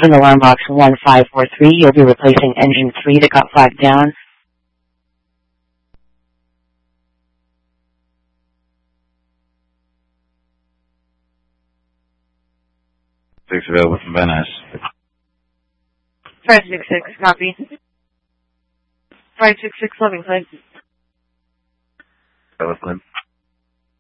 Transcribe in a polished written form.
In alarm box 1543, you'll be replacing engine 3 that got flagged down. Six available from Van Nuys. 566, copy. 566, Loving Clint. Love Clint.